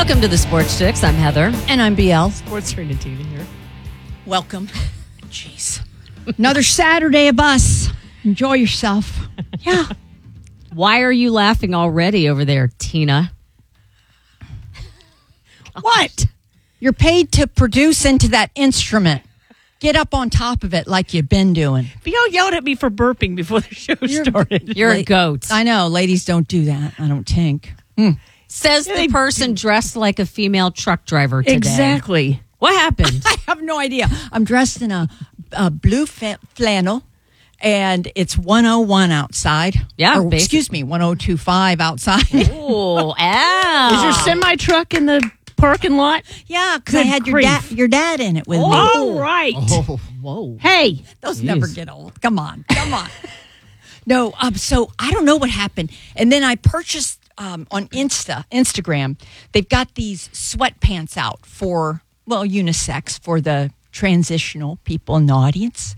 Welcome to the Sports Chicks. I'm Heather. And I'm BL. Sports Trainer Tina here. Welcome. Jeez. Another Saturday of us. Enjoy yourself. Yeah. Why are you laughing already over there, Tina? What? You're paid to produce into that instrument. Get up on top of it like you've been doing. Theo yelled at me for burping before the show started. You're a goat. I know. Ladies don't do that. I don't think. Says the person dressed like a female truck driver today. Exactly. What happened? I have no idea. I'm dressed in a blue flannel, and it's 101 outside. Yeah, Or, excuse me, 1025 outside. Oh, ow. Is your semi-truck in the parking lot? Yeah, because I had grief. your dad in it with me. All right. Whoa. Hey. Those never get old. Come on. No, so I don't know what happened. And then I purchased on Instagram, they've got these sweatpants out for, well, unisex for the transitional people in the audience.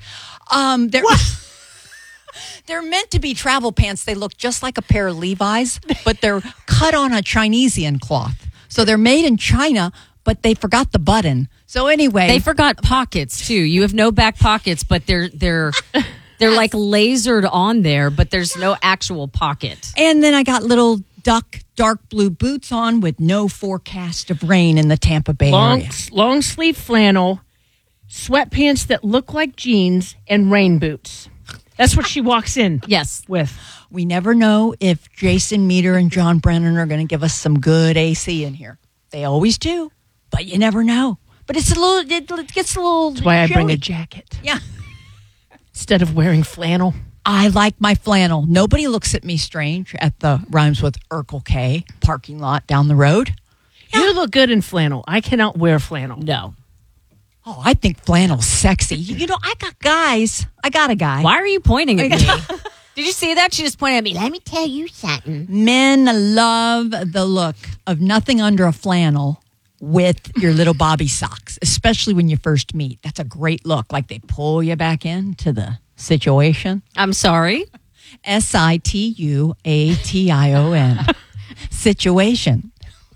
They're meant to be travel pants. They look just like a pair of Levi's, but they're cut on a Chinesian cloth. So they're made in China, but they forgot the button. So anyway, They forgot pockets, too. You have no back pockets, but they're like lasered on there, but there's no actual pocket. and then I got little dark blue boots on with no forecast of rain in the Tampa Bay area. Long sleeve flannel, sweatpants that look like jeans, and rain boots. That's what she walks in Yes. with. We never know if Jason Meter and John Brennan are going to give us some good AC in here. They always do, but you never know. But it gets a little. That's why I bring a chilly. jacket Yeah. instead of wearing flannel. I like my flannel. Nobody looks at me strange at the Rhymes with Urkel K parking lot down the road. You look good in flannel. I cannot wear flannel. No. Oh, I think flannel's sexy. You know, I got guys. I got a guy. Why are you pointing at me? Did you see that? She just pointed at me. Let me tell you something. Men love the look of nothing under a flannel with your little bobby socks, especially when you first meet. That's a great look. Like they pull you back into the situation. I'm sorry. Situation. Situation.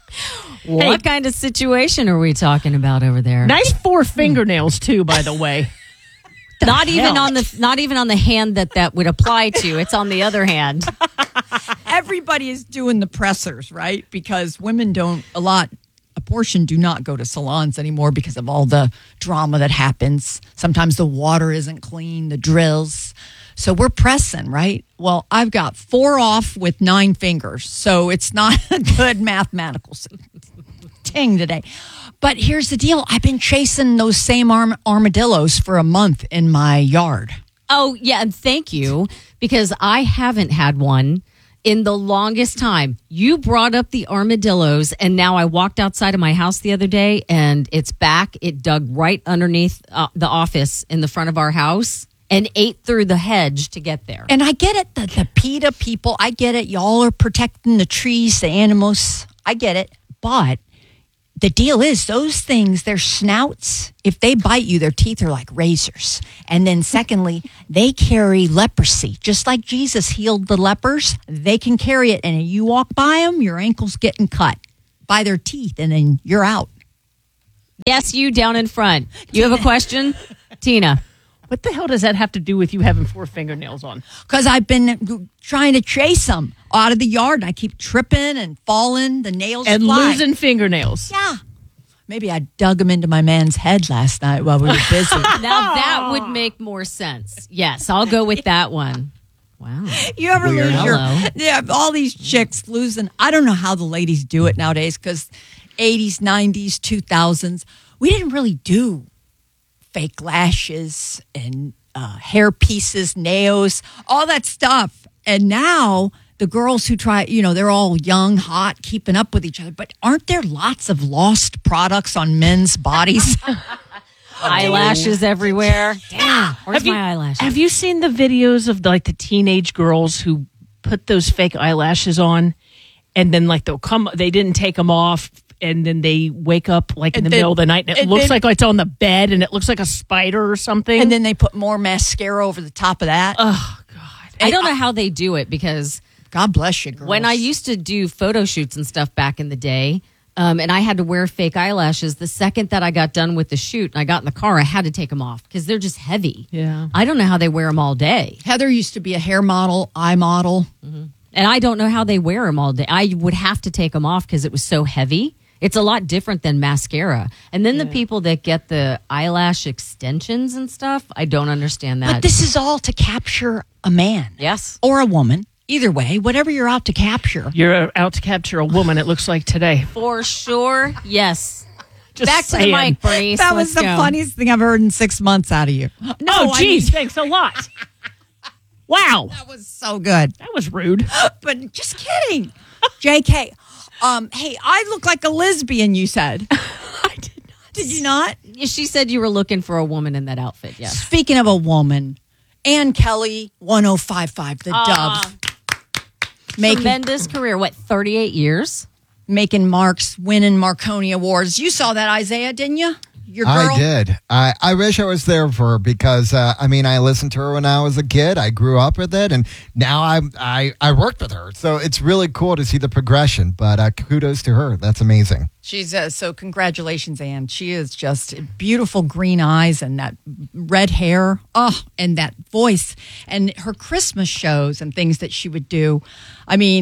What kind of situation are we talking about over there? Nice 4 fingernails, too, by the way. Not even on the hand that would apply to. It's on the other hand. Everybody is doing the pressers, right? Because women a portion do not go to salons anymore because of all the drama that happens. Sometimes the water isn't clean, the drills. So we're pressing, right? Well, I've got 4 off with 9 fingers. So it's not a good mathematical ting today. But here's the deal. I've been chasing those same armadillos for a month in my yard. Oh, yeah, and thank you, because I haven't had one in the longest time. You brought up the armadillos, and now I walked outside of my house the other day, and it's back. It dug right underneath the office in the front of our house and ate through the hedge to get there. And I get it, the PETA people, I get it. Y'all are protecting the trees, the animals. I get it. But the deal is those things, their snouts, if they bite you, their teeth are like razors. And then secondly, they carry leprosy. Just like Jesus healed the lepers, they can carry it. And if you walk by them, your ankle's getting cut by their teeth, and then you're out. Yes, you down in front. You have a question? Tina. What the hell does that have to do with you having 4 fingernails on? Because I've been trying to chase them out of the yard, and I keep tripping and falling. The nails And fly. losing fingernails. Yeah. Maybe I dug them into my man's head last night while we were busy. Now that would make more sense. Yes, I'll go with that one. Wow. You ever lose Hello. all these chicks losing? I don't know how the ladies do it nowadays because 80s, 90s, 2000s, we didn't really do fake lashes and hair pieces, nails, all that stuff. And now the girls who try, they're all young, hot, keeping up with each other. But aren't there lots of lost products on men's bodies? Eyelashes everywhere. Damn. Where's my eyelashes? Have you seen the videos of the teenage girls who put those fake eyelashes on and then they didn't take them off and then they wake up in the middle of the night and it looks like it's on the bed and it looks like a spider or something. And then they put more mascara over the top of that. Oh, God. I don't know how they do it because God bless you, girls. when I used to do photo shoots and stuff back in the day, and I had to wear fake eyelashes. The second that I got done with the shoot and I got in the car, I had to take them off because they're just heavy. Yeah. I don't know how they wear them all day. Heather used to be a hair model, eye model. And I don't know how they wear them all day. I would have to take them off because it was so heavy. It's a lot different than mascara. And then the people that get the eyelash extensions and stuff, I don't understand that. But this is all to capture a man. Yes. Or a woman. Either way, whatever you're out to capture. You're out to capture a woman, it looks like today. For sure, yes. Just Back saying. to the mic, Bernice. That was Let's the go. funniest thing I've heard in 6 months out of you. No, geez, thanks a lot. Wow. That was so good. That was rude. But just kidding. JK. Hey, I look like a lesbian, you said. I did not. Did you not? She said you were looking for a woman in that outfit, yes. Speaking of a woman, Ann Kelly, 1055, the Dove. Tremendous career. What, 38 years? Making marks, winning Marconi Awards. You saw that, Isaiah, didn't you? Your girl? I did. I wish I was there for her because, I listened to her when I was a kid. I grew up with it, and now I worked with her. So it's really cool to see the progression, but kudos to her. That's amazing. She's so congratulations, Ann. She is just beautiful green eyes and that red hair. Oh, and that voice and her Christmas shows and things that she would do. I mean,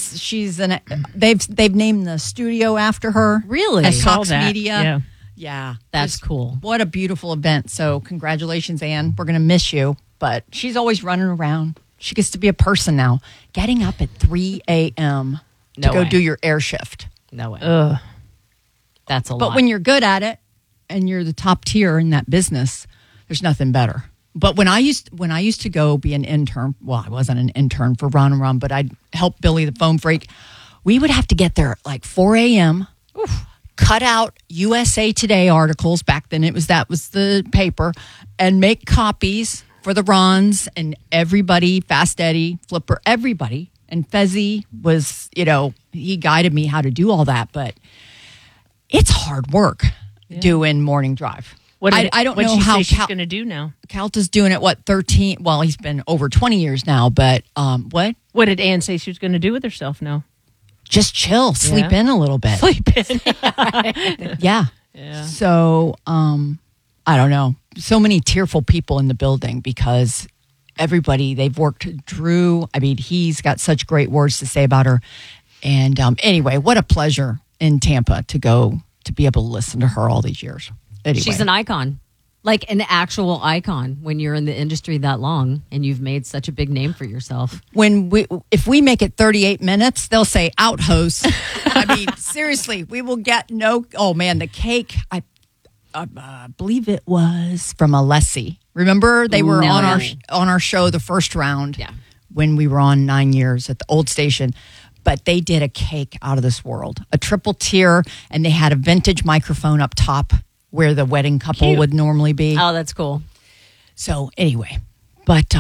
they've named the studio after her. Really? At Saw Cox that. Media. Yeah. Yeah. That's Just cool. What a beautiful event. So congratulations, Ann. We're going to miss you, but she's always running around. She gets to be a person now. Getting up at 3 a.m. to No go way. do your air shift. No way. Ugh. That's a lot. But when you're good at it and you're the top tier in that business, there's nothing better. But when I used to go be an intern, well, I wasn't an intern for Ron and Ron, but I'd help Billy the Foam Freak. We would have to get there at like 4 a.m. Cut out USA Today articles. Back then that was the paper, and make copies for the Rons and everybody, Fast Eddie, Flipper, everybody. And Fezzi was, he guided me how to do all that, but it's hard work doing morning drive. I don't know how she's going to do now. Calta's doing it, 13? Well, he's been over 20 years now, but what? What did Ann say she was going to do with herself now? Just chill, sleep in a little bit. Sleep in. Yeah. So, I don't know. So many tearful people in the building because they've worked. Drew, he's got such great words to say about her. And anyway, what a pleasure in Tampa to be able to listen to her all these years. Anyway. She's an icon. Like an actual icon when you're in the industry that long and you've made such a big name for yourself. If we make it 38 minutes, they'll say out host. Seriously, we will get the cake. I believe it was from Alessi. Remember they were on our show the first round when we were on 9 years at the old station. But they did a cake out of this world, a triple tier, and they had a vintage microphone up top where the wedding couple would normally be. Oh, that's cool. So anyway, but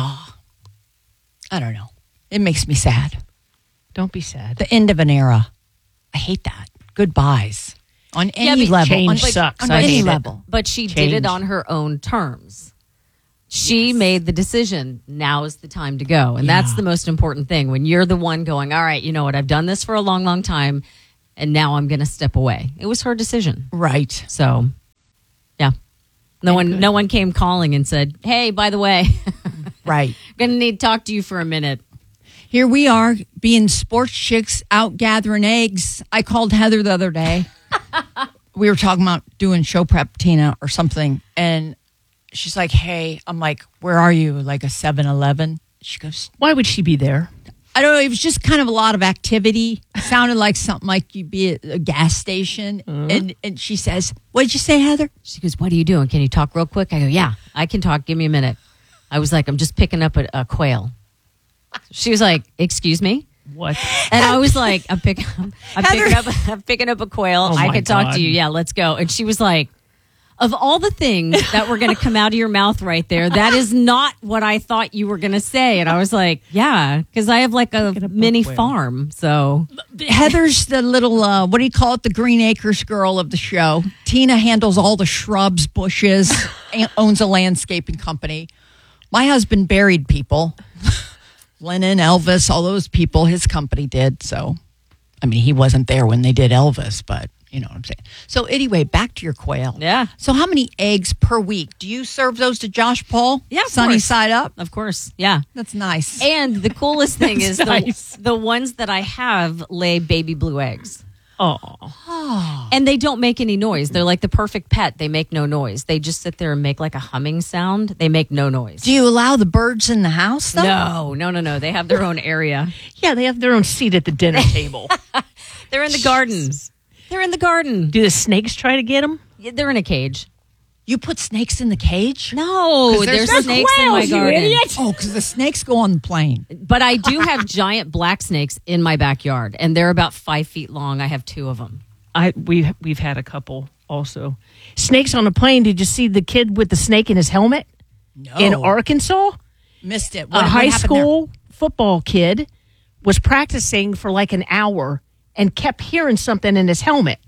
I don't know. It makes me sad. Don't be sad. The end of an era. I hate that. Goodbyes on any level. Change sucks. On I any hate it. level. But she did it on her own terms. She made the decision. Now is the time to go. And that's the most important thing. When you're the one going, all right, you know what? I've done this for a long, long time. And now I'm going to step away. It was her decision. Right. So, yeah. No one came calling and said, hey, by the way, Right. going to need to talk to you for a minute. Here we are being sports chicks out gathering eggs. I called Heather the other day. We were talking about doing show prep, Tina, or something. And she's like, hey, I'm like, where are you? Like a 7-Eleven? She goes, Why would she be there? I don't know. It was just kind of a lot of activity. It sounded like something like you'd be at a gas station. And she says, what did you say, Heather? She goes, what are you doing? Can you talk real quick? I go, yeah, I can talk. Give me a minute. I was like, I'm just picking up a quail. She was like, excuse me? What? And I was like, I'm picking up a quail. Oh I my can talk God. to you. Yeah, let's go. And she was like, of all the things that were going to come out of your mouth right there, that is not what I thought you were going to say. And I was like, yeah, because I have like a mini quail. farm. So Heather's the little, what do you call it? The Green Acres girl of the show. Tina handles all the shrubs, bushes, and owns a landscaping company. My husband buried people. Lennon, Elvis, all those people, his company did. So, he wasn't there when they did Elvis, but You know what I'm saying? So anyway, back to your quail. Yeah. So how many eggs per week? Do you serve those to Josh Paul? Yeah, of Sunny course. side up? Of course. Yeah. That's nice. And the coolest thing is nice. the ones that I have lay baby blue eggs. Oh, And they don't make any noise. They're like the perfect pet. They make no noise. They just sit there and make like a humming sound. They make no noise. Do you allow the birds in the house, though? No. They have their own area. yeah, they have their own seat at the dinner table. They're in the garden. They're in the garden. Do the snakes try to get them? Yeah, they're in a cage. You put snakes in the cage? No, 'Cause there's they're snakes in my quails, you garden. idiot. Oh, because the snakes go on the plane. But I do have giant black snakes in my backyard, and they're about 5 feet long. I have 2 of them. We've had a couple also. Snakes on a plane. Did you see the kid with the snake in his helmet No. in Arkansas? Missed it. A high school football kid was practicing for like an hour and kept hearing something in his helmet.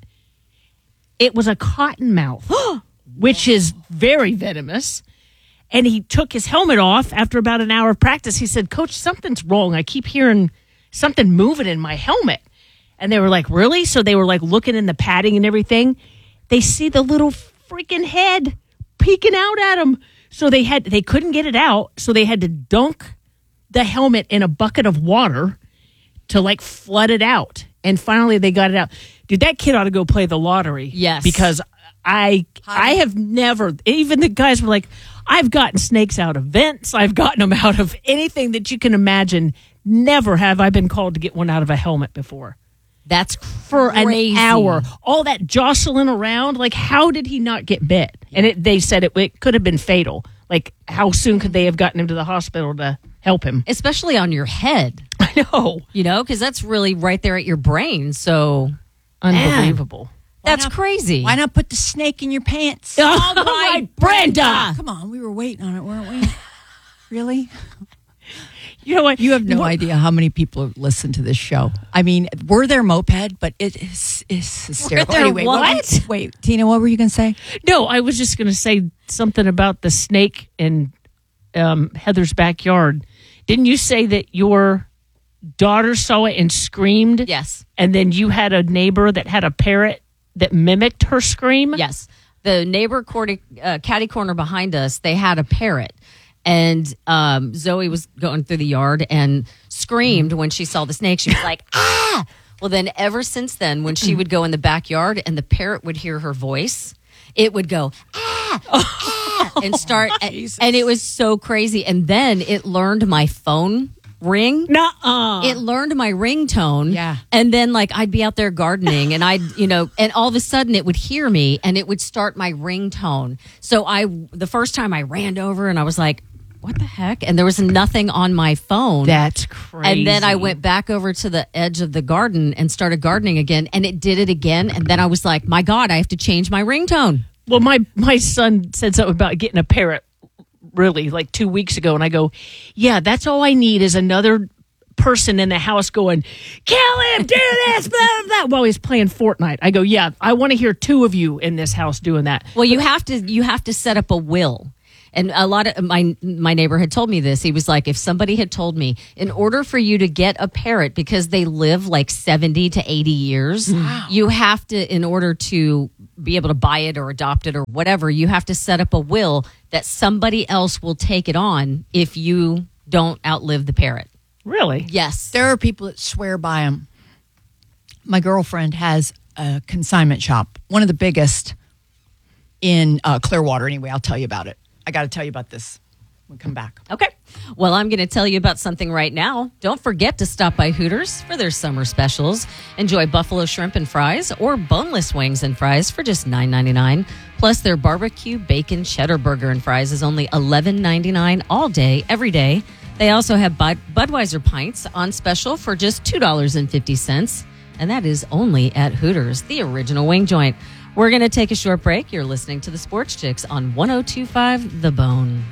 It was a cottonmouth, which is very venomous. And he took his helmet off after about an hour of practice. He said, "Coach, something's wrong. I keep hearing something moving in my helmet." And they were like, "Really?" So they were like looking in the padding and everything. They see the little freaking head peeking out at them. So they couldn't get it out. So they had to dunk the helmet in a bucket of water to like flood it out. And finally they got it out. Dude, that kid ought to go play the lottery. Yes. Because I have never, even the guys were like, I've gotten snakes out of vents. I've gotten them out of anything that you can imagine. Never have I been called to get one out of a helmet before. That's For crazy. an hour. All that jostling around. Like, how did he not get bit? And they said it could have been fatal. Like, how soon could they have gotten him to the hospital to help him? Especially on your head, I know. because that's really right there at your brain. So Unbelievable. that's crazy. Why not put the snake in your pants? All right, Brenda. Come on, we were waiting on it, weren't we? Really? You know what? You have no idea how many people listen to this show. I mean, we're their moped, but it is hysterical. We're their Anyway, what? Wait, Tina, what were you going to say? No, I was just going to say something about the snake in Heather's backyard. Didn't you say that your daughter saw it and screamed? Yes. And then you had a neighbor that had a parrot that mimicked her scream? Yes. The neighbor catty corner behind us, they had a parrot. And Zoe was going through the yard and screamed when she saw the snake. She was like, ah! Well, then ever since then, when she would go in the backyard and the parrot would hear her voice, it would go, ah, ah, and start. And it was so crazy. And then it learned my phone ring. Nuh-uh. It learned my ringtone. Yeah. And then like I'd be out there gardening and and all of a sudden it would hear me and it would start my ringtone. So the first time I ran over and I was like, what the heck? And there was nothing on my phone. That's crazy. And then I went back over to the edge of the garden and started gardening again and it did it again. And then I was like, my God, I have to change my ringtone. Well, my son said something about getting a parrot really like 2 weeks ago. And I go, yeah, that's all I need is another person in the house going, kill him, do this, blah, blah, blah, while he's playing Fortnite. I go, yeah, I want to hear 2 of you in this house doing that. Well, you have to set up a will. And a lot of my neighbor had told me this. He was like, if somebody had told me, in order for you to get a parrot, because they live like 70 to 80 years, you have to, in order to be able to buy it or adopt it or whatever, you have to set up a will that somebody else will take it on if you don't outlive the parrot. Really? Yes. There are people that swear by them. My girlfriend has a consignment shop, one of the biggest in Clearwater. Anyway, I'll tell you about it. I got to tell you about this when we come back. Okay. Well, I'm going to tell you about something right now. Don't forget to stop by Hooters for their summer specials. Enjoy buffalo shrimp and fries or boneless wings and fries for just $9.99. Plus, their barbecue bacon cheddar burger and fries is only $11.99 all day, every day. They also have Budweiser pints on special for just $2.50. And that is only at Hooters, the original wing joint. We're going to take a short break. You're listening to the Sports Chicks on 102.5 The Bone.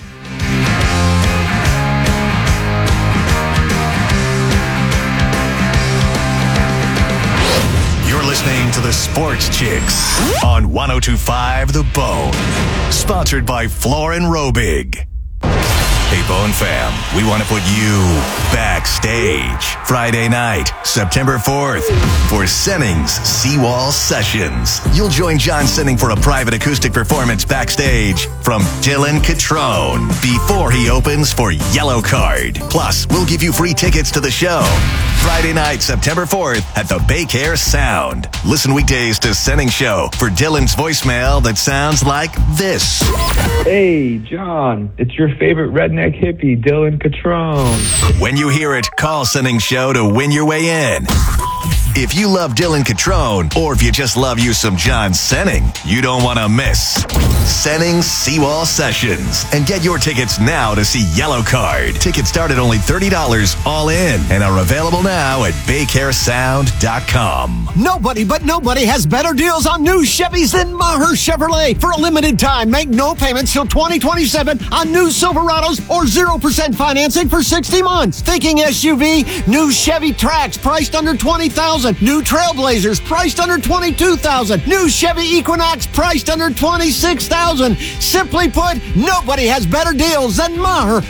You're listening to the Sports Chicks on 102.5 The Bone. Sponsored by Floor & Robig. Hey, Bone fam, we want to put you backstage Friday night, September 4th, for Senning's Seawall Sessions. You'll join John Senning for a private acoustic performance backstage from Dylan Catrone before he opens for Yellow Card. Plus, we'll give you free tickets to the show. Friday night, September 4th at the Bay Care Sound. Listen weekdays to Senning Show for Dylan's voicemail that sounds like this. Hey, John, it's your favorite redneck hippie, Dylan Catrone. When you hear it, call Senning Show to win your way in. If you love Dylan Catrone, or if you just love you some John Senning, you don't want to miss Senning's Seawall Sessions. And get your tickets now to see Yellow Card. Tickets start at only $30 all in and are available now at BayCareSound.com. Nobody has better deals on new Chevys than Maher Chevrolet. For a limited time, make no payments till 2027 on new Silverados or 0% financing for 60 months. Thinking SUV, new Chevy Trax priced under $20,000. New Trailblazers priced under $22,000. New Chevy Equinox priced under $26,000. Simply put, nobody has better deals than Maher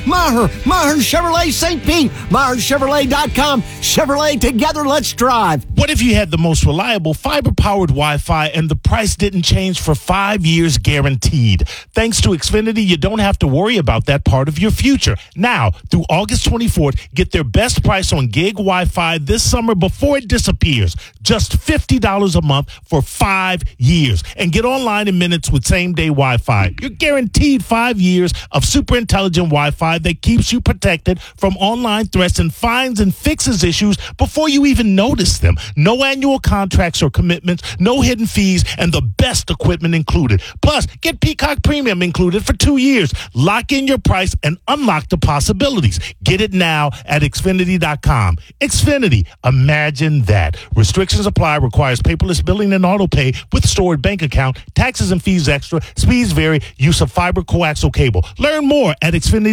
Chevrolet St. Pete. MaherChevrolet.com. Chevrolet, together, let's drive. What if you had the most reliable fiber-powered Wi-Fi and the price didn't change for 5 years guaranteed? Thanks to Xfinity, you don't have to worry about that part of your future. Now, through August 24th, get their best price on gig Wi-Fi this summer before it disappears. Just $50 a month for 5 years. And get online in minutes with same-day Wi-Fi. You're guaranteed 5 years of super intelligent Wi-Fi that keeps you protected from online threats and finds and fixes issues before you even notice them. No annual contracts or commitments, no hidden fees, and the best equipment included. Plus, get Peacock Premium included for 2 years. Lock in your price and unlock the possibilities. Get it now at Xfinity.com. Xfinity, imagine that. Restrictions apply. Requires paperless billing and auto pay with stored bank account. Taxes and fees extra. Speeds vary. Use of fiber coaxial cable. Learn more at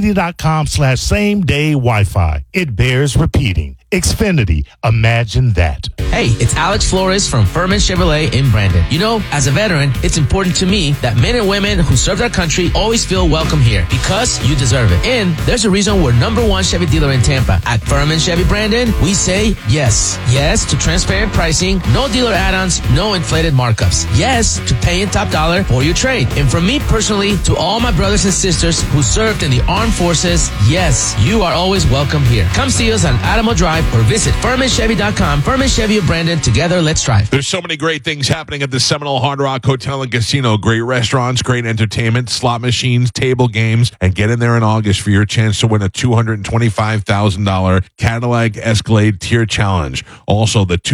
Xfinity.com/same-day Wi-Fi. It bears repeating. Xfinity. Imagine that. Hey, it's Alex Flores from Furman Chevrolet in Brandon. You know, as a veteran, it's important to me that men and women who serve their country always feel welcome here because you deserve it. And there's a reason we're #1 Chevy dealer in Tampa. At Furman Chevy Brandon, we say yes. Yes to transparent pricing, no dealer add-ons, no inflated markups. Yes to paying top dollar for your trade. And from me personally to all my brothers and sisters who served in the armed forces, yes, you are always welcome here. Come see us on Adamo Drive or visit FurmanChevy.com. Furman Chevy of Brandon. Together, let's drive. There's so many great things happening at the Seminole Hard Rock Hotel and Casino. Great restaurants, great entertainment, slot machines, table games, and get in there in August for your chance to win a $225,000 Cadillac Escalade Tier Challenge. Also, the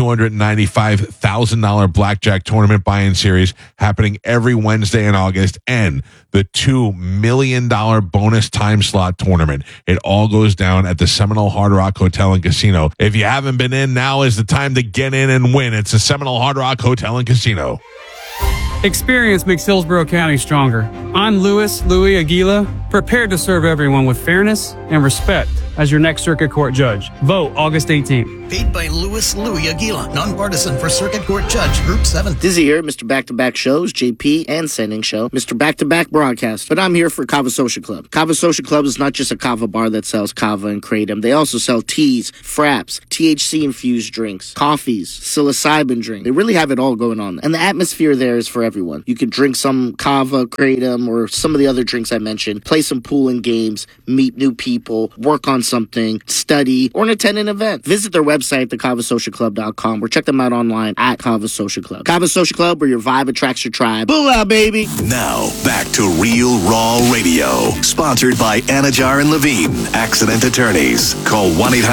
$295,000 Blackjack Tournament buy-in series happening every Wednesday in August, and the $2 million bonus time slot tournament. It all goes down at the Seminole Hard Rock Hotel and Casino. If you haven't been in, now is the time to get in and win. It's the Seminole Hard Rock Hotel and Casino. Experience makes Hillsborough County stronger. I'm Louis Aguila, prepared to serve everyone with fairness and respect as your next Circuit Court Judge. Vote August 18th. Paid by Louis Aguila, nonpartisan for Circuit Court Judge, Group 7. Dizzy here, Mr. Back-to-Back Shows, JP and Senning Show, Mr. Back-to-Back Broadcast. But I'm here for Kava Social Club. Kava Social Club is not just a kava bar that sells kava and kratom. They also sell teas, fraps, THC-infused drinks, coffees, psilocybin drink. They really have it all going on. And the atmosphere there is for everyone. You can drink some kava, kratom, or some of the other drinks I mentioned, play some pool and games, meet new people, work on something, study, or attend an event. Visit their website, thekavasocialclub.com, or check them out online at Kava Social Club. Kava Social Club, where your vibe attracts your tribe. Booyah, baby! Now, back to Real Raw Radio. Sponsored by Anajar and Levine, Accident Attorneys. Call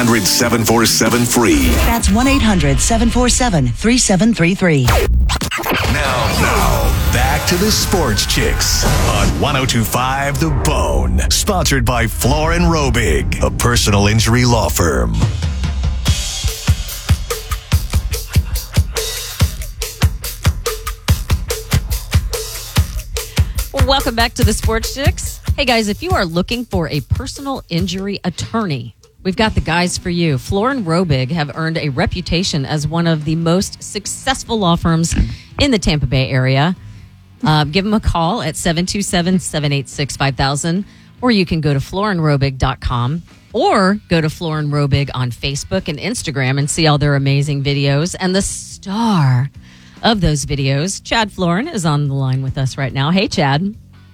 1-800-747-FREE. That's 1-800-747-3733. Now, back to the Sports Chicks on 102.5 The Bone. Sponsored by Floor & Robig, a personal injury law firm. Welcome back to the Sports Chicks. Hey guys, if you are looking for a personal injury attorney, we've got the guys for you. Floor & Robig have earned a reputation as one of the most successful law firms in the Tampa Bay area. Give them a call at 727-786-5000. or you can go to florinrobig.com or go to Florin Robig on Facebook and Instagram and see all their amazing videos. And the star of those videos, Chad Florin, is on the line with us right now. Hey, Chad.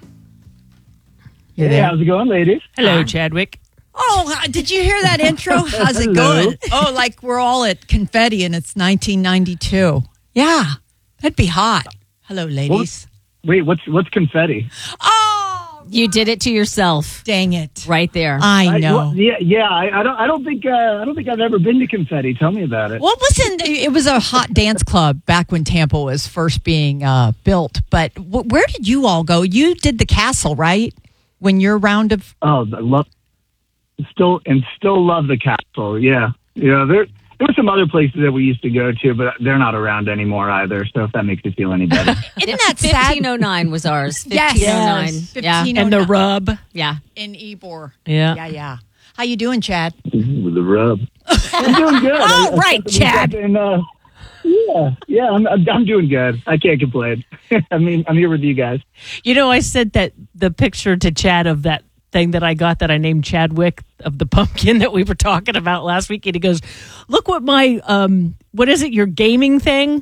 Hey, how's it going, ladies? Hello, Chadwick. Oh, did you hear that intro? How's it going? Oh, like we're all at confetti and it's 1992. Yeah, that'd be hot. Hello, ladies. Wait, what's confetti? Oh, you did it to yourself. Dang it! Right there. I know. I don't think I've ever been to confetti. Tell me about it. Well, listen, it was a hot dance club back when Tampa was first being built. But where did you all go? You did the Castle, right? When your round of still love the Castle. Yeah, there were some other places that we used to go to, but they're not around anymore either. So if that makes you feel any better. Isn't that 1509 was ours. 1509. Yes. Yeah. And the Rub. Yeah. In Ybor. Yeah. How you doing, Chad? The Rub. I'm doing good. All right, Chad. I'm doing good. I can't complain. I'm here with you guys. I said that the picture to Chad of that thing that I got that I named Chadwick of the pumpkin that we were talking about last week, and he goes, "Look what my what is it? Your gaming thing?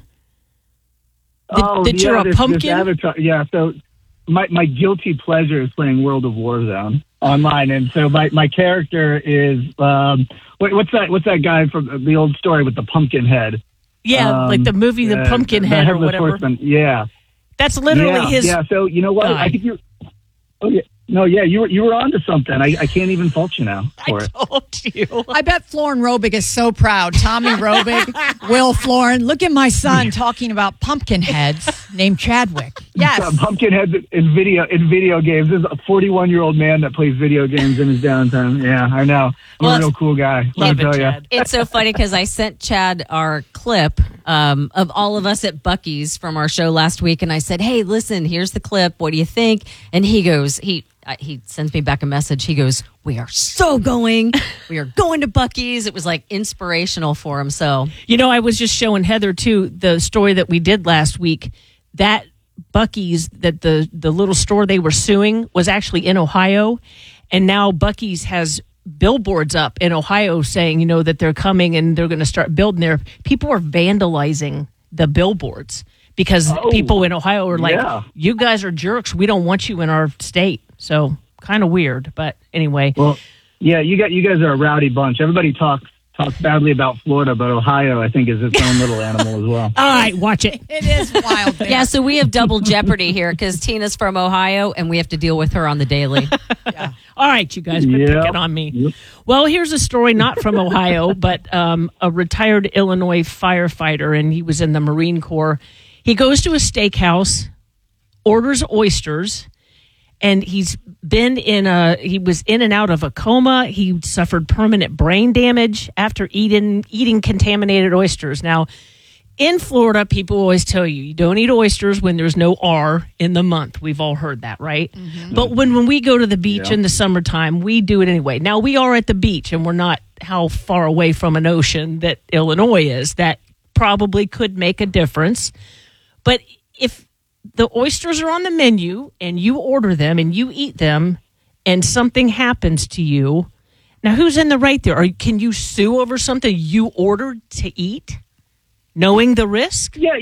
You're a pumpkin." This avatar, yeah. So my guilty pleasure is playing World of Warzone online, and so my character is what's that guy from the old story with the pumpkin head? Yeah, like the movie The Pumpkinhead or whatever. Horseman. Yeah. That's literally his. Yeah, so you know what? I think you're. Oh, yeah. No, yeah, you were onto something. I can't even fault you now for it. I told you. I bet Florin Robig is so proud. Tommy Robig, Will Florin. Look at my son talking about pumpkin heads named Chadwick. Yes. Pumpkin heads in video games. There's a 41-year-old man that plays video games in his downtime. Yeah, I know. I'm a real cool guy. Let me tell you. It's so funny because I sent Chad our clip of all of us at Buc-ee's from our show last week, and I said, "Hey, listen, here's the clip. What do you think?" And he goes, he sends me back a message. He goes, "We are so going. We are going to Buc-ee's." It was like inspirational for him. So, I was just showing Heather too the story that we did last week. That Buc-ee's, that the little store they were suing was actually in Ohio, and now Buc-ee's has billboards up in Ohio saying, that they're coming and they're going to start building there. People are vandalizing the billboards because people in Ohio are like, "You guys are jerks. We don't want you in our state." So kind of weird, but anyway. Well, yeah, you guys are a rowdy bunch. Everybody talks badly about Florida, but Ohio, I think, is its own little animal as well. All right, watch it. It is wild. Yeah, so we have double jeopardy here because Tina's from Ohio, and we have to deal with her on the daily. Yeah. All right, you guys, quit picking on me. Yep. Well, here's a story not from Ohio, but a retired Illinois firefighter, and he was in the Marine Corps. He goes to a steakhouse, orders oysters, and he was in and out of a coma. He suffered permanent brain damage after eating contaminated oysters. Now, in Florida, people always tell you don't eat oysters when there's no R in the month. We've all heard that, right? Mm-hmm. But when we go to the beach in the summertime, we do it anyway. Now, we are at the beach, and we're not how far away from an ocean that Illinois is. That probably could make a difference. But if the oysters are on the menu and you order them and you eat them and something happens to you, now who's in the right there? Or can you sue over something you ordered to eat, knowing the risk? Yeah,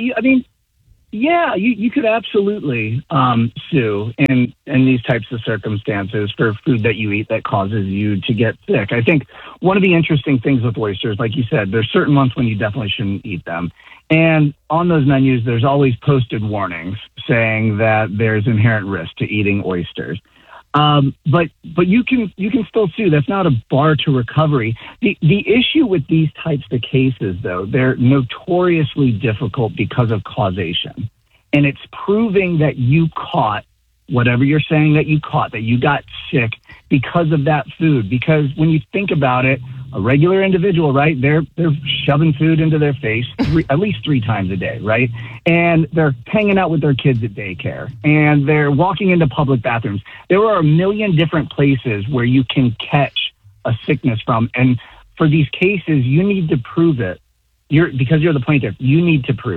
you could absolutely sue in these types of circumstances for food that you eat that causes you to get sick. I think one of the interesting things with oysters, like you said, there's certain months when you definitely shouldn't eat them. And on those menus, there's always posted warnings saying that there's inherent risk to eating oysters. But you can still sue. That's not a bar to recovery. The issue with these types of cases, though, they're notoriously difficult because of causation. And it's proving that you caught whatever you're saying that you caught, that you got sick because of that food. Because when you think about it, a regular individual, right, they're shoving food into their face at least 3 times a day, right? And they're hanging out with their kids at daycare, and they're walking into public bathrooms. There are a million different places where you can catch a sickness from. And for these cases, you need to prove it. Because you're the plaintiff, you need to prove it.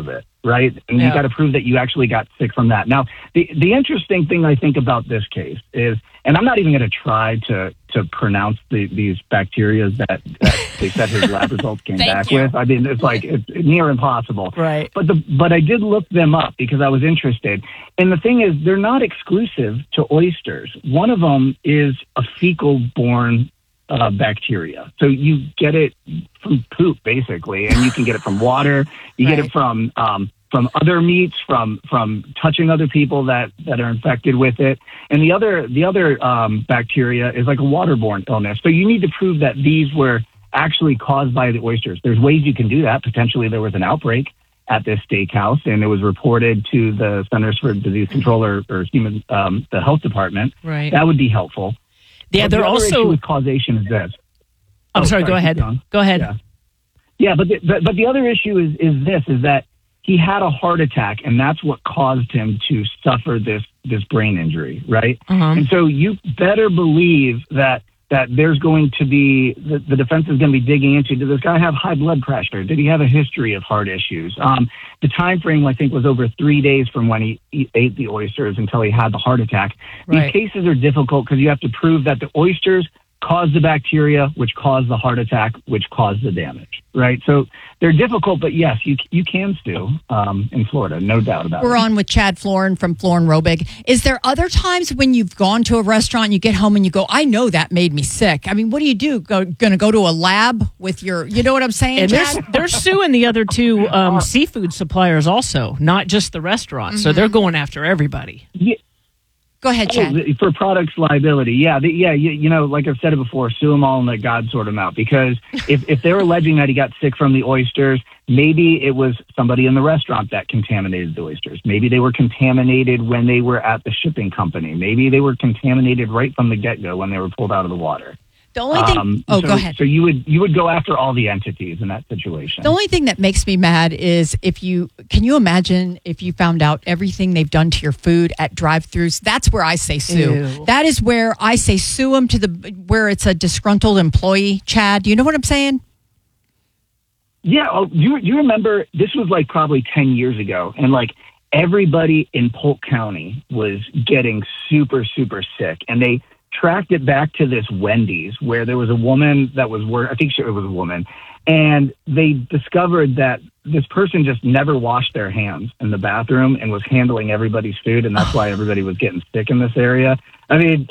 right? And you got to prove that you actually got sick from that. Now, the interesting thing I think about this case is, and I'm not even going to try to pronounce these bacteria that they said his lab results came back with. I mean, it's near impossible. Right. But I did look them up because I was interested. And the thing is, they're not exclusive to oysters. One of them is a fecal-borne bacteria. So you get it from poop, basically, and you can get it from water. You get it from other meats, from touching other people that are infected with it. And the other bacteria is like a waterborne illness. So you need to prove that these were actually caused by the oysters. There's ways you can do that. Potentially there was an outbreak at this steakhouse, and it was reported to the Centers for Disease Control or human the health department. Right. That would be helpful. Yeah, they're also issue with causation is this. I'm sorry. Go ahead. Go ahead. Yeah, but the other issue is that he had a heart attack, and that's what caused him to suffer this brain injury, right? And so you better believe that there's going to be the defense is going to be digging into, did this guy have high blood pressure? Did he have a history of heart issues? The time frame, I think, was over 3 days from when he ate the oysters until he had the heart attack. These cases are difficult because you have to prove that the oysters caused the bacteria, which caused the heart attack, which caused the damage, right? So they're difficult, but yes, you can sue in Florida, no doubt about it. We're on with Chad Florin from Florin Robig. Is there other times when you've gone to a restaurant, you get home and you go, I know that made me sick? I mean, what do? Going to go to a lab with your, you know what I'm saying, and Chad? they're suing the other two seafood suppliers also, not just the restaurants. So they're going after everybody. Yeah. Go ahead, Chad. For products liability, you know, like I've said it before, sue them all and let God sort them out. Because if they're alleging that he got sick from the oysters, maybe it was somebody in the restaurant that contaminated the oysters. Maybe they were contaminated when they were at the shipping company. Maybe they were contaminated right from the get-go when they were pulled out of the water. The only thing, go ahead. So you would go after all the entities in that situation. The only thing that makes me mad is can you imagine if you found out everything they've done to your food at drive-thrus? That's where I say sue. Ew. That is where I say sue them where it's a disgruntled employee. Chad, do you know what I'm saying? Yeah. Oh, you remember this was like probably 10 years ago, and like everybody in Polk County was getting super, super sick, and they tracked it back to this Wendy's where there was a woman that was I think it was a woman, and they discovered that this person just never washed their hands in the bathroom and was handling everybody's food, and that's why everybody was getting sick in this area. I mean,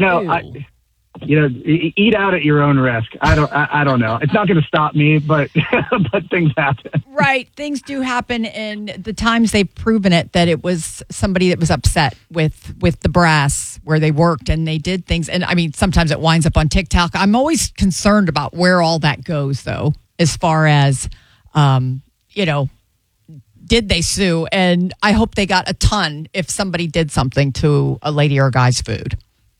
eat out at your own risk. I don't know. It's not going to stop me, but but things happen. Right, things do happen, and the times they've proven it that it was somebody that was upset with the brass where they worked and they did things. And I mean, sometimes it winds up on TikTok. I'm always concerned about where all that goes, though, as far as did they sue? And I hope they got a ton if somebody did something to a lady or a guy's food.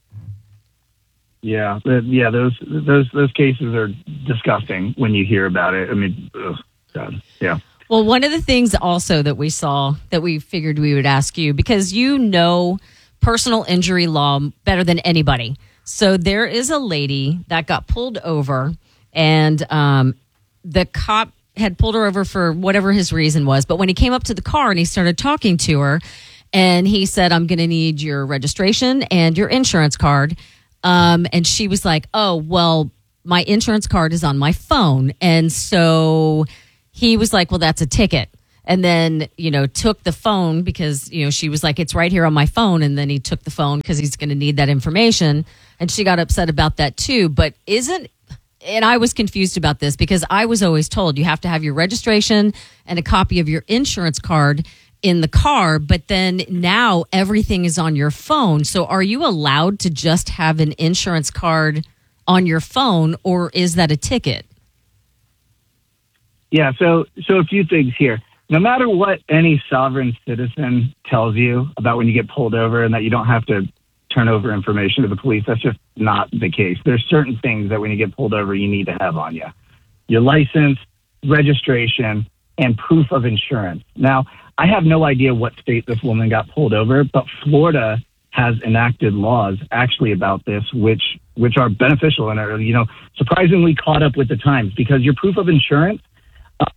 Yeah, those cases are disgusting when you hear about it. I mean, God, yeah. Well, one of the things also that we saw that we figured we would ask you, because you know personal injury law better than anybody. So there is a lady that got pulled over, and the cop had pulled her over for whatever his reason was. But when he came up to the car and he started talking to her, and he said, I'm going to need your registration and your insurance card. And she was like, oh, well, my insurance card is on my phone. And so he was like, well, that's a ticket. And then, took the phone because, she was like, it's right here on my phone. And then he took the phone because he's going to need that information. And she got upset about that too. But and I was confused about this because I was always told you have to have your registration and a copy of your insurance card in the car, but then now everything is on your phone. So are you allowed to just have an insurance card on your phone, or is that a ticket? Yeah, so a few things here. No matter what any sovereign citizen tells you about when you get pulled over and that you don't have to turn over information to the police, that's just not the case. There's certain things that when you get pulled over, you need to have on you. Your license, registration, and proof of insurance. Now, I have no idea what state this woman got pulled over, but Florida has enacted laws actually about this, which are beneficial and are, surprisingly caught up with the times, because your proof of insurance,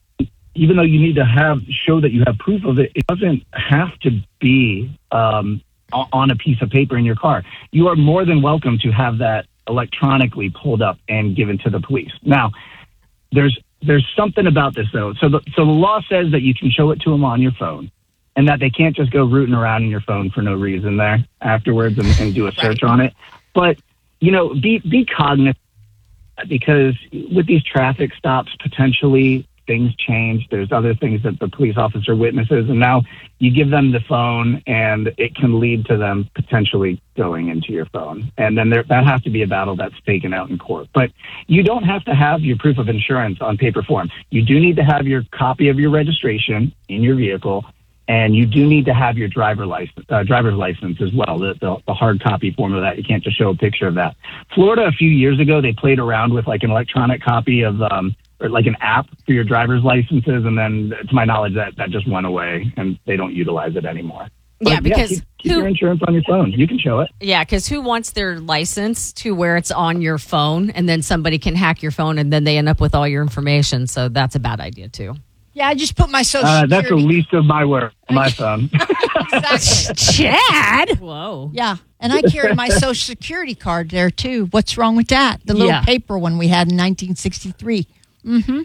even though you need to show that you have proof of it, it doesn't have to be on a piece of paper in your car. You are more than welcome to have that electronically pulled up and given to the police. Now, there's something about this though. So the law says that you can show it to them on your phone, and that they can't just go rooting around in your phone for no reason there afterwards and do a search on it. But be cognizant, because with these traffic stops, potentially things change. There's other things that the police officer witnesses, and now you give them the phone, and it can lead to them potentially going into your phone. And then that has to be a battle that's taken out in court. But you don't have to have your proof of insurance on paper form. You do need to have your copy of your registration in your vehicle, and you do need to have your driver's license as well, the hard copy form of that. You can't just show a picture of that. Florida, a few years ago, they played around with like an electronic copy of or like an app for your driver's licenses, and then to my knowledge that just went away and they don't utilize it anymore. Yeah, because keep your insurance on your phone. You can show it. Yeah, because who wants their license to where it's on your phone and then somebody can hack your phone and then they end up with all your information? So that's a bad idea too. Yeah, I just put my social security. That's the least of my work, my phone. Exactly. Chad. Whoa. Yeah, and I carry my social security card there too. What's wrong with that? The little paper one we had in 1963. Mm-hmm.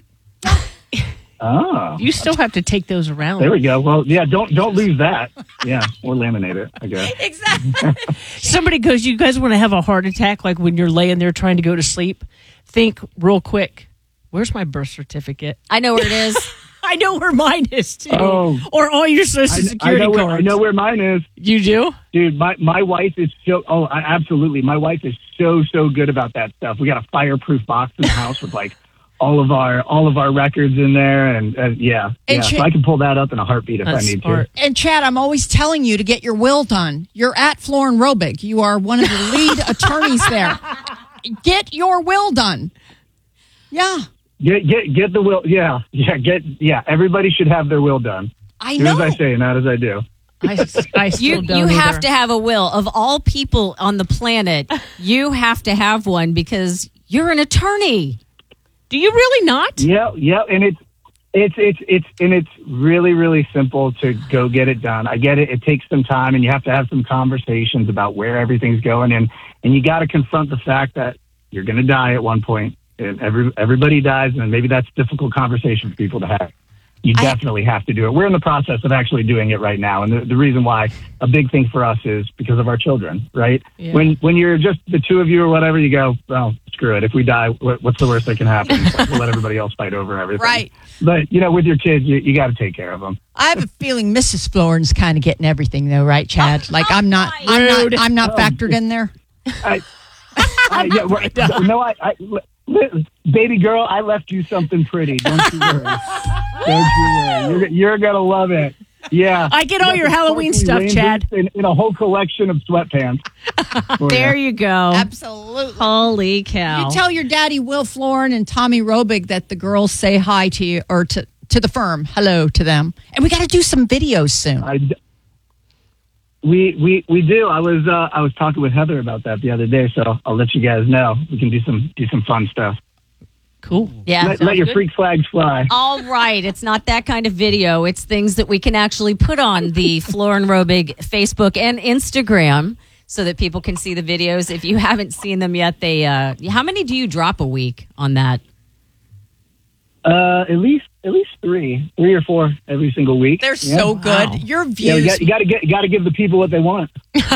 Oh. You still have to take those around. There we go. Well, yeah, don't lose that. Yeah, or laminate it, I guess. Exactly. Somebody goes, you guys want to have a heart attack like when you're laying there trying to go to sleep? Think real quick, where's my birth certificate? I know where it is. I know where mine is too. Oh. Or all your social security cards. I know where mine is. You do? Dude, my wife is absolutely. My wife is so good about that stuff. We got a fireproof box in the house with like all of our records in there, and so I can pull that up in a heartbeat if I need to. And Chad, I'm always telling you to get your will done. You're at Florin Robic. You are one of the lead attorneys there. Get your will done. Yeah. Get the will. Yeah. Everybody should have their will done. I know. Do as I say, not as I do. I still don't you have either. to have a will. Of all people on the planet, you have to have one because you're an attorney. Do you really not? Yeah, and it's really, really simple to go get it done. I get it. It takes some time, and you have to have some conversations about where everything's going, and you got to confront the fact that you're going to die at one point, and everybody dies, and maybe that's a difficult conversation for people to have. You definitely have to do it. We're in the process of actually doing it right now, and the reason why, a big thing for us is because of our children, right? Yeah. When you're just the two of you or whatever, you go, well, screw it. If we die, what's the worst that can happen? We'll let everybody else fight over everything. Right. But, with your kids, you got to take care of them. I have a feeling Mrs. Florin's kind of getting everything though, right, Chad? Like I'm not factored in there. Baby girl, I left you something pretty. Don't you worry. Don't you worry. You're going to love it. Yeah. I get all your Halloween stuff, Chad. In a whole collection of sweatpants. There you go. Absolutely. Holy cow. You tell your daddy, Will Florin and Tommy Robig, that the girls say hi to you, or to the firm. Hello to them. And we got to do some videos soon. We do. I was talking with Heather about that the other day, so I'll let you guys know. We can do some fun stuff. Cool. Yeah. Let your freak flags fly. All right. It's not that kind of video. It's things that we can actually put on the Florin Robig Facebook and Instagram so that people can see the videos. If you haven't seen them yet, how many do you drop a week on that? At least 3 or 4 every single week. They're so good. Wow. Your views. Yeah, you got to give the people what they want.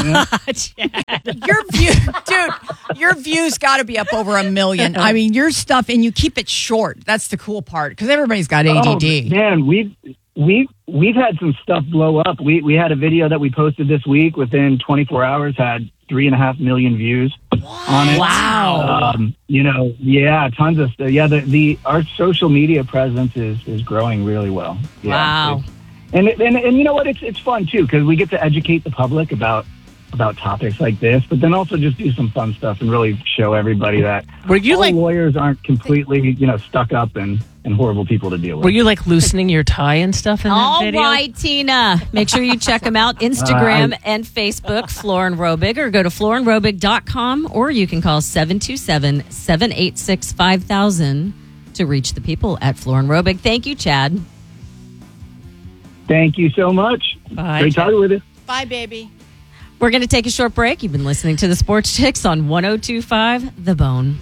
Your views got to be up over 1 million. I mean, your stuff, and you keep it short. That's the cool part because everybody's got ADD. Oh, man, we've had some stuff blow up. We had a video that we posted this week within 24 hours had 3.5 million views on it. Wow. Tons of stuff. Yeah, our social media presence is growing really well. Yeah, wow. And you know what? It's fun too because we get to educate the public about topics like this, but then also just do some fun stuff and really show everybody that lawyers aren't completely stuck up and horrible people to deal with. Were you loosening your tie and stuff in that video? All right, Tina. Make sure you check them out. Instagram and Facebook, Florin Robig, or go to florinrobig.com, or you can call 727-786-5000 to reach the people at Florin Robig. Thank you, Chad. Thank you so much. Bye. Great talking with you. Bye, baby. We're going to take a short break. You've been listening to the Sports Chicks on 102.5 The Bone.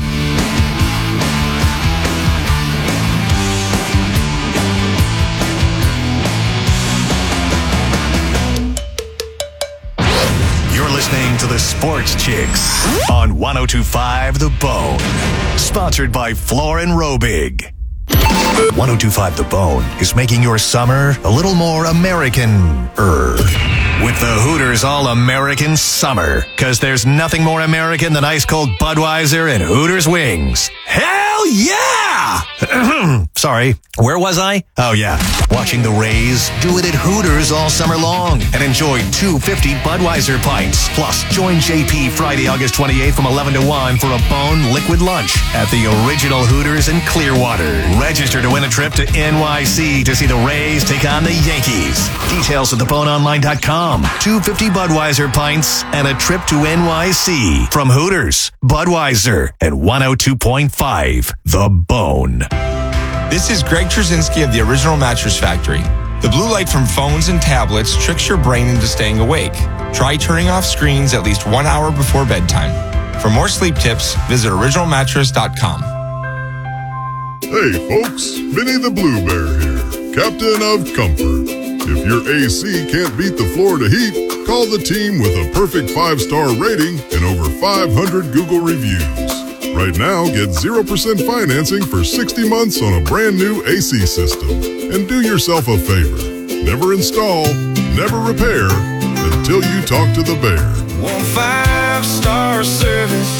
You're listening to the Sports Chicks on 102.5 The Bone. Sponsored by Floor and Robig. 102.5 The Bone is making your summer a little more American-er. With the Hooters All-American Summer. Because there's nothing more American than ice-cold Budweiser and Hooters wings. Hell yeah! Sorry, where was I? Oh, yeah. Watching the Rays do it at Hooters all summer long. And enjoy 250 Budweiser pints. Plus, join JP Friday, August 28th from 11 to 1 for a Bone Liquid Lunch at the original Hooters in Clearwater. Register to win a trip to NYC to see the Rays take on the Yankees. Details at theboneonline.com. 250 Budweiser pints and a trip to NYC from Hooters, Budweiser, and 102.5 The Bone. This is Greg Trzynski of the Original Mattress Factory. The blue light from phones and tablets tricks your brain into staying awake. Try turning off screens at least 1 hour before bedtime. For more sleep tips, visit originalmattress.com. Hey folks, Vinny the Blue Bear here, Captain of Comfort. If your AC can't beat the Florida heat, call the team with a perfect 5-star rating and over 500 Google reviews. Right now, get 0% financing for 60 months on a brand new AC system. And do yourself a favor. Never install, never repair until you talk to the bear. 5-star service.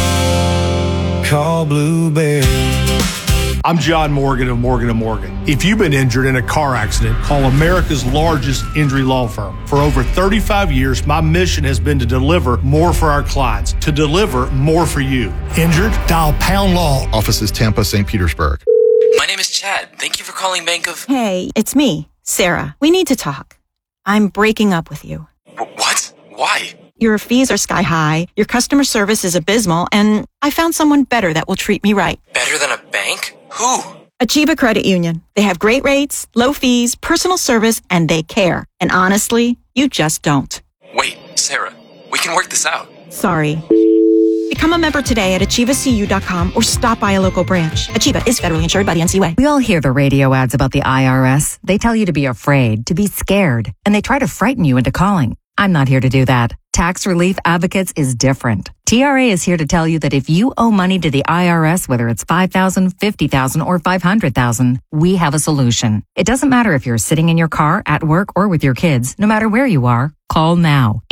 Call Blue Bear. I'm John Morgan of Morgan & Morgan. If you've been injured in a car accident, call America's largest injury law firm. For over 35 years, my mission has been to deliver more for our clients, to deliver more for you. Injured? Dial Pound Law. Offices Tampa, St. Petersburg. My name is Chad. Thank you for calling Bank of... Hey, it's me, Sarah. We need to talk. I'm breaking up with you. What? Why? Your fees are sky high, your customer service is abysmal, and I found someone better that will treat me right. Better than a bank? Who? Achieva Credit Union. They have great rates, low fees, personal service, and they care. And honestly, you just don't. Wait, Sarah, we can work this out. Sorry. Become a member today at AchievaCU.com or stop by a local branch. Achieva is federally insured by the NCUA. We all hear the radio ads about the IRS. They tell you to be afraid, to be scared, and they try to frighten you into calling. I'm not here to do that. Tax Relief Advocates is different. TRA is here to tell you that if you owe money to the IRS, whether it's $5,000, $50,000, or $500,000, we have a solution. It doesn't matter if you're sitting in your car, at work, or with your kids. No matter where you are, call now.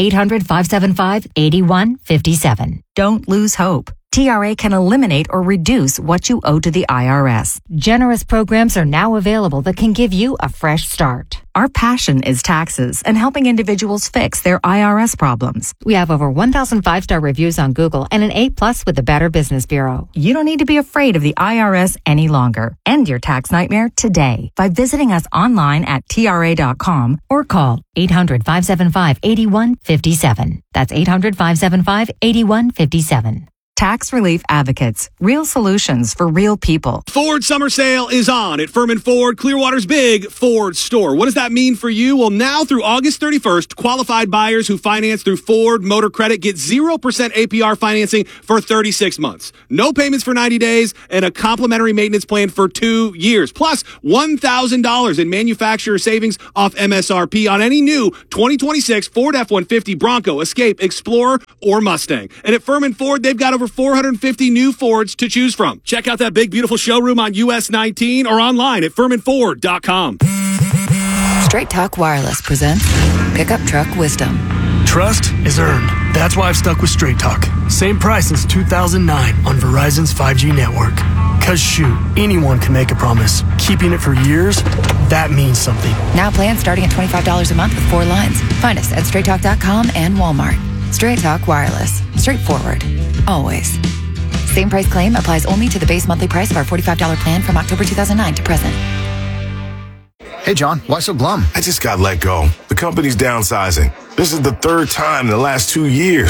800-575-8157. Don't lose hope. TRA can eliminate or reduce what you owe to the IRS. Generous programs are now available that can give you a fresh start. Our passion is taxes and helping individuals fix their IRS problems. We have over 1,000 5-star reviews on Google and an A+ with the Better Business Bureau. You don't need to be afraid of the IRS any longer. End your tax nightmare today by visiting us online at TRA.com or call 800-575-8157. That's 800-575-8157. Tax Relief Advocates. Real solutions for real people. Ford Summer Sale is on at Furman Ford, Clearwater's big Ford store. What does that mean for you? Well, now through August 31st, qualified buyers who finance through Ford Motor Credit get 0% APR financing for 36 months. No payments for 90 days and a complimentary maintenance plan for 2 years. Plus $1,000 in manufacturer savings off MSRP on any new 2026 Ford F-150, Bronco, Escape, Explorer, or Mustang. And at Furman Ford, they've got over 450 new Fords to choose from. Check out that big, beautiful showroom on US 19 or online at FurmanFord.com. Straight Talk Wireless presents Pickup Truck Wisdom. Trust is earned. That's why I've stuck with Straight Talk. Same price since 2009 on Verizon's 5G network. Cause shoot, anyone can make a promise. Keeping it for years, that means something. Now plans starting at $25 a month with 4 lines. Find us at StraightTalk.com and Walmart. Straight Talk Wireless. Straightforward. Always. Same price claim applies only to the base monthly price of our $45 plan from October 2009 to present. Hey, John, why so glum? I just got let go. The company's downsizing. This is the 3rd time in the last 2 years.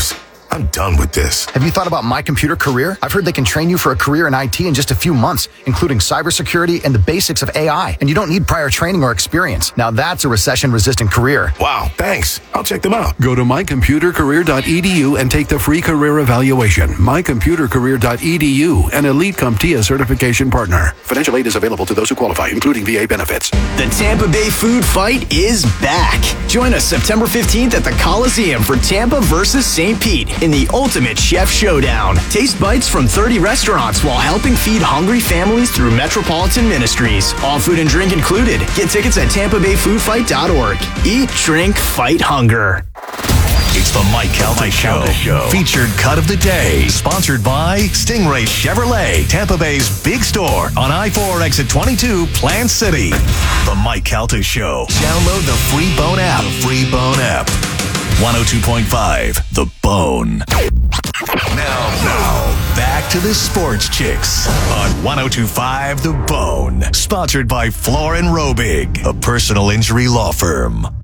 I'm done with this. Have you thought about My Computer Career? I've heard they can train you for a career in IT in just a few months, including cybersecurity and the basics of AI. And you don't need prior training or experience. Now that's a recession-resistant career. Wow, thanks. I'll check them out. Go to mycomputercareer.edu and take the free career evaluation. mycomputercareer.edu, an Elite CompTIA certification partner. Financial aid is available to those who qualify, including VA benefits. The Tampa Bay Food Fight is back. Join us September 15th at the Coliseum for Tampa versus St. Pete in the ultimate chef showdown. Taste bites from 30 restaurants while helping feed hungry families through Metropolitan Ministries. All food and drink included. Get tickets at tampabayfoodfight.org. Eat, drink, fight hunger. It's the Mike Calta Show. Featured cut of the day. Sponsored by Stingray Chevrolet, Tampa Bay's big store on I-4 exit 22, Plant City. The Mike Calta Show. Download the free Bone app. 102.5, The Bone. Now, back to the Sports Chicks on 102.5, The Bone. Sponsored by Floor & Robig, a personal injury law firm.